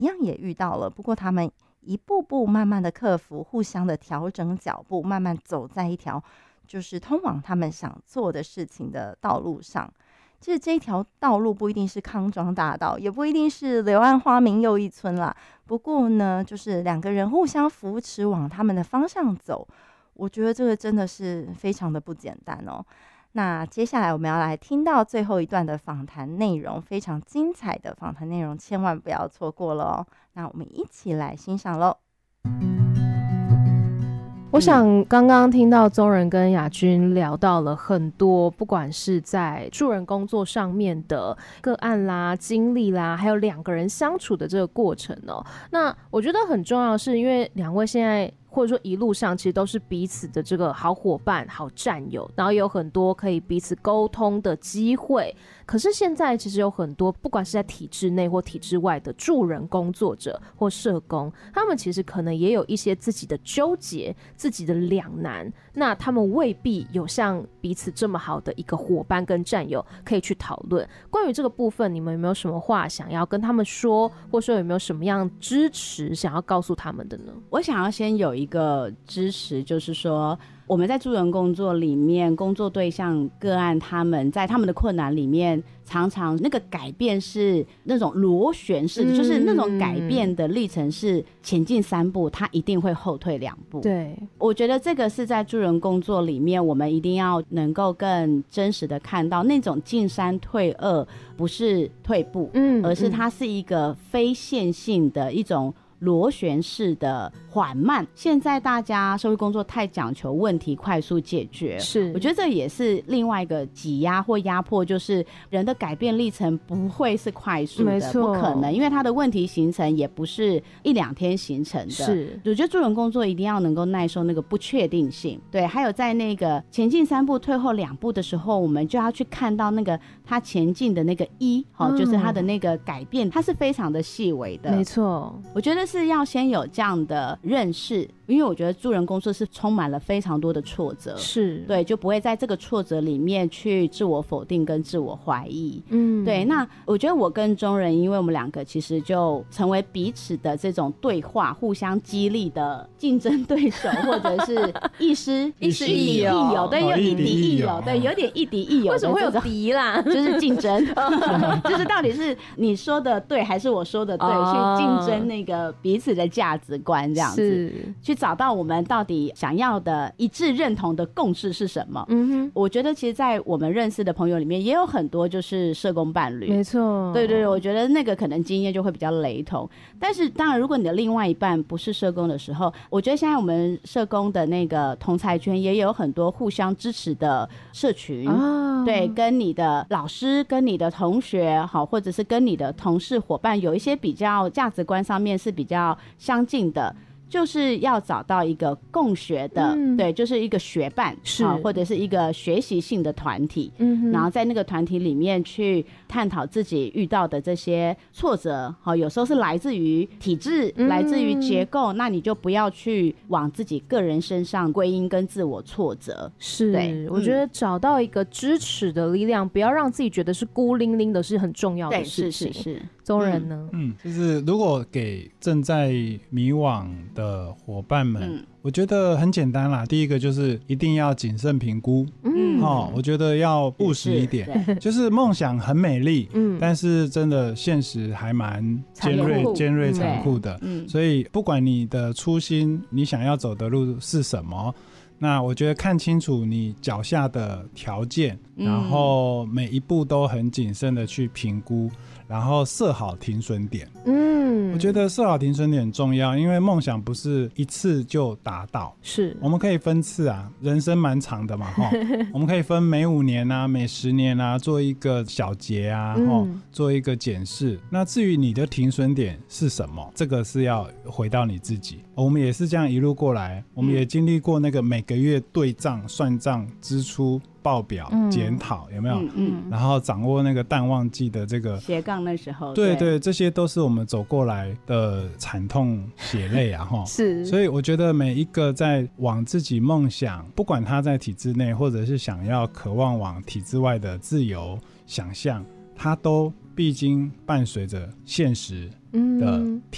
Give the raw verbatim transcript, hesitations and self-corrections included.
一样也遇到了，不过他们一步步慢慢的克服，互相的调整脚步，慢慢走在一条就是通往他们想做的事情的道路上。其实这一条道路不一定是康庄大道，也不一定是柳暗花明又一村啦，不过呢就是两个人互相扶持往他们的方向走，我觉得这个真的是非常的不简单哦。那接下来我们要来听到最后一段的访谈内容，非常精彩的访谈内容，千万不要错过了哦。那我们一起来欣赏咯。 我想刚刚听到宗仁跟雅君聊到了很多，不管是在助人工作上面的个案啦、经历啦，还有两个人相处的这个过程哦。那我觉得很重要的是，因为两位现在或者说一路上其实都是彼此的这个好伙伴、好战友，然后也有很多可以彼此沟通的机会。可是现在其实有很多不管是在体制内或体制外的助人工作者或社工，他们其实可能也有一些自己的纠结、自己的两难，那他们未必有像彼此这么好的一个伙伴跟战友可以去讨论。关于这个部分，你们有没有什么话想要跟他们说，或者说有没有什么样支持想要告诉他们的呢？ 我想要先有一个支持，就是说我们在助人工作里面，工作对象个案他们在他们的困难里面，常常那个改变是那种螺旋式的、嗯、就是那种改变的历程是前进三步他一定会后退两步。 对， 我觉得这个是在助人工作里面我们一定要能够更真实的看到，那种进三退二不是退步、嗯、而是它是一个非线性的一种螺旋式的缓慢。现在大家社会工作太讲求问题快速解决，是我觉得这也是另外一个挤压或压迫，就是人的改变历程不会是快速的，没错，不可能，因为他的问题形成也不是一两天形成的。是，我觉得助人工作一定要能够耐受那个不确定性。对，还有在那个前进三步退后两步的时候，我们就要去看到那个他前进的那个一、嗯、就是他的那个改变，它是非常的细微的。没错，我觉得是要先有这样的认识，因为我觉得助人工作是充满了非常多的挫折，是对，就不会在这个挫折里面去自我否定跟自我怀疑。嗯，对。那我觉得我跟宗仁，因为我们两个其实就成为彼此的这种对话互相激励的竞争对手，或者是亦师亦师亦友，对，有亦敌亦友，对，有点亦敌亦友。为什么会有敌啦？就是竞争就是到底是你说的对还是我说的对、哦、去竞争那个彼此的价值观，这样子去找到我们到底想要的一致认同的共识是什么。嗯哼，我觉得其实在我们认识的朋友里面也有很多就是社工伴侣，没错，对对对，我觉得那个可能经验就会比较雷同。但是当然如果你的另外一半不是社工的时候，我觉得现在我们社工的那个同侪圈也有很多互相支持的社群、哦、对，跟你的老师跟你的同学好，或者是跟你的同事伙伴有一些比较价值观上面是比较相近的，就是要找到一个共学的、嗯、对，就是一个学伴是、啊、或者是一个学习性的团体、嗯、然后在那个团体里面去探讨自己遇到的这些挫折、啊、有时候是来自于体制、嗯、来自于结构，那你就不要去往自己个人身上归因跟自我挫折。是，对，我觉得找到一个支持的力量、嗯、不要让自己觉得是孤零零的是很重要的事情。是是是。宗仁呢？ 嗯，就是如果给正在迷惘的伙伴们、嗯、我觉得很简单啦。第一个就是一定要谨慎评估，嗯、哦，我觉得要务实一点，就是梦想很美丽、嗯、但是真的现实还蛮尖锐尖锐残酷的、嗯、所以不管你的初心你想要走的路是什么，那我觉得看清楚你脚下的条件、嗯、然后每一步都很谨慎的去评估，然后设好停损点。嗯，我觉得设好停损点很重要，因为梦想不是一次就达到，是我们可以分次啊，人生蛮长的嘛我们可以分每五年啊每十年啊做一个小节啊、嗯、做一个检视。那至于你的停损点是什么，这个是要回到你自己。我们也是这样一路过来，我们也经历过那个每个月对账算账支出报表检讨、嗯、有没有、嗯嗯、然后掌握那个淡旺季的这个斜杠那时候， 对 对, 对，这些都是我们走过来的惨痛血泪啊是，所以我觉得每一个在往自己梦想，不管他在体制内或者是想要渴望往体制外的自由想象，他都必经伴随着现实的